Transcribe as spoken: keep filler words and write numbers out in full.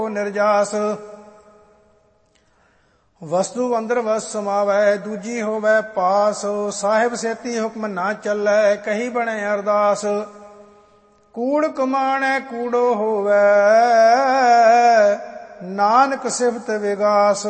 ਨਿਰਜਾਸ। ਵਸਤੂ ਅੰਦਰ ਵਸ ਸਮਾਵੈ ਦੂਜੀ ਹੋਵੈ ਪਾਸ। ਸਾਹਿਬ ਸੇਤੀ ਹੁਕਮ ਨਾ ਚੱਲੈ ਕਹੀ ਬਣੇ ਅਰਦਾਸ। ਕੂੜ ਕਮਾਣੈ ਕੂੜੋ ਹੋਵੈ ਨਾਨਕ ਸਿਫਤ ਵਿਗਾਸ।